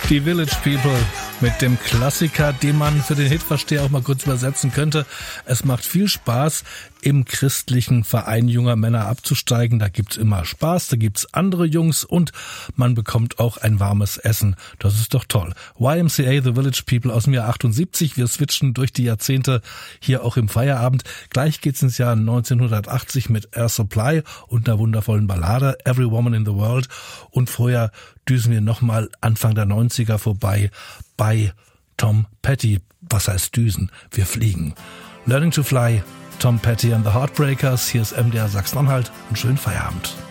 Die Village People mit dem Klassiker, den man für den Hitversteher auch mal kurz übersetzen könnte. Es macht viel Spaß, im christlichen Verein junger Männer abzusteigen. Da gibt's immer Spaß, da gibt's andere Jungs und man bekommt auch ein warmes Essen. Das ist doch toll. YMCA, The Village People aus dem Jahr 78. Wir switchen durch die Jahrzehnte hier auch im Feierabend. Gleich geht's ins Jahr 1980 mit Air Supply und einer wundervollen Ballade Every Woman in the World. Und vorher düsen wir nochmal Anfang der 90er vorbei bei Tom Petty. Was heißt düsen? Wir fliegen. Learning to Fly, Tom Petty and the Heartbreakers. Hier ist MDR Sachsen-Anhalt und schönen Feierabend.